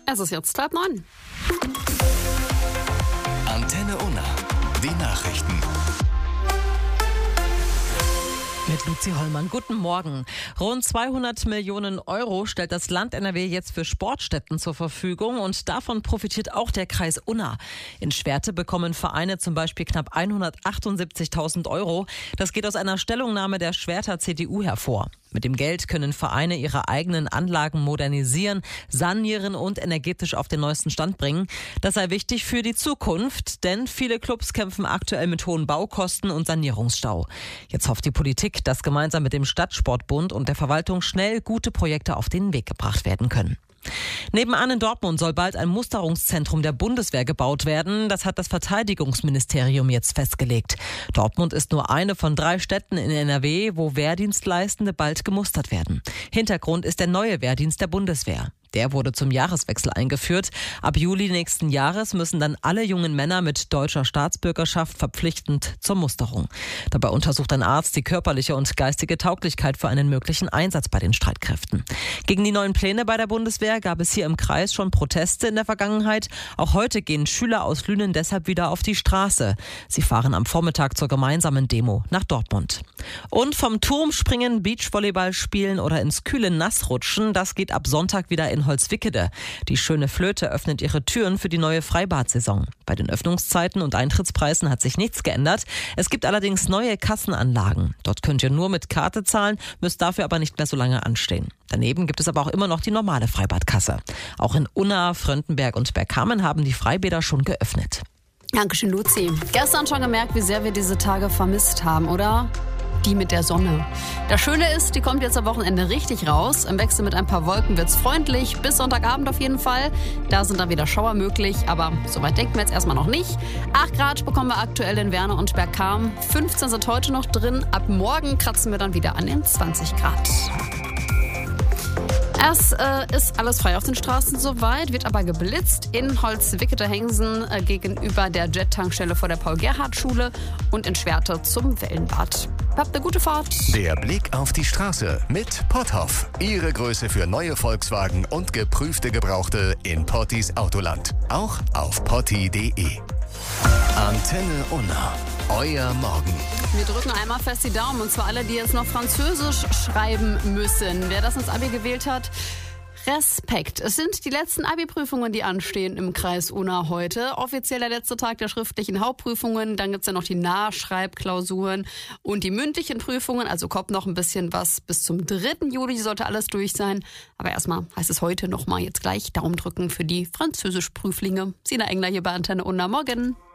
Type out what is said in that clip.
Es ist jetzt 8:30. Antenne Unna. Die Nachrichten. Mit Luzi Hollmann. Guten Morgen. Rund 200 Millionen Euro stellt das Land NRW jetzt für Sportstätten zur Verfügung und davon profitiert auch der Kreis Unna. In Schwerte bekommen Vereine zum Beispiel knapp 178.000 Euro. Das geht aus einer Stellungnahme der Schwerter CDU hervor. Mit dem Geld können Vereine ihre eigenen Anlagen modernisieren, sanieren und energetisch auf den neuesten Stand bringen. Das sei wichtig für die Zukunft, denn viele Clubs kämpfen aktuell mit hohen Baukosten und Sanierungsstau. Jetzt hofft die Politik, dass gemeinsam mit dem Stadtsportbund und der Verwaltung schnell gute Projekte auf den Weg gebracht werden können. Nebenan in Dortmund soll bald ein Musterungszentrum der Bundeswehr gebaut werden. Das hat das Verteidigungsministerium jetzt festgelegt. Dortmund ist nur eine von 3 Städten in NRW, wo Wehrdienstleistende bald gemustert werden. Hintergrund ist der neue Wehrdienst der Bundeswehr. Der wurde zum Jahreswechsel eingeführt. Ab Juli nächsten Jahres müssen dann alle jungen Männer mit deutscher Staatsbürgerschaft verpflichtend zur Musterung. Dabei untersucht ein Arzt die körperliche und geistige Tauglichkeit für einen möglichen Einsatz bei den Streitkräften. Gegen die neuen Pläne bei der Bundeswehr gab es hier im Kreis schon Proteste in der Vergangenheit. Auch heute gehen Schüler aus Lünen deshalb wieder auf die Straße. Sie fahren am Vormittag zur gemeinsamen Demo nach Dortmund. Und vom Turm springen, Beachvolleyball spielen oder ins kühle Nass rutschen, das geht ab Sonntag wieder in Holzwickede. Die Schöne Flöte öffnet ihre Türen für die neue Freibad-Saison. Bei den Öffnungszeiten und Eintrittspreisen hat sich nichts geändert. Es gibt allerdings neue Kassenanlagen. Dort könnt ihr nur mit Karte zahlen, müsst dafür aber nicht mehr so lange anstehen. Daneben gibt es aber auch immer noch die normale Freibadkasse. Auch in Unna, Fröndenberg und Bergkamen haben die Freibäder schon geöffnet. Dankeschön, Luzi. Gestern schon gemerkt, wie sehr wir diese Tage vermisst haben, oder? Die mit der Sonne. Das Schöne ist, die kommt jetzt am Wochenende richtig raus. Im Wechsel mit ein paar Wolken wird's freundlich. Bis Sonntagabend auf jeden Fall. Da sind dann wieder Schauer möglich. Aber soweit denken wir jetzt erstmal noch nicht. 8 Grad bekommen wir aktuell in Werne und Bergkamen. 15 sind heute noch drin. Ab morgen kratzen wir dann wieder an den 20 Grad. Es ist alles frei auf den Straßen soweit, wird aber geblitzt in Holzwickede-Hengsen gegenüber der Jet-Tankstelle vor der Paul-Gerhardt-Schule und in Schwerte zum Wellenbad. Habt eine gute Fahrt. Der Blick auf die Straße mit Potthoff. Ihre Größe für neue Volkswagen und geprüfte Gebrauchte in Pottis Autoland. Auch auf potti.de. Antenne Unna. Euer Morgen. Wir drücken einmal fest die Daumen, und zwar alle, die jetzt noch Französisch schreiben müssen. Wer das ins Abi gewählt hat, Respekt. Es sind die letzten Abi-Prüfungen, die anstehen im Kreis Unna heute. Offiziell der letzte Tag der schriftlichen Hauptprüfungen. Dann gibt's ja noch die Nachschreibklausuren und die mündlichen Prüfungen. Also kommt noch ein bisschen was. Bis zum 3. Juli sollte alles durch sein. Aber erstmal heißt es heute nochmal jetzt gleich Daumen drücken für die Französisch-Prüflinge. Sina Engler hier bei Antenne Unna. Morgen.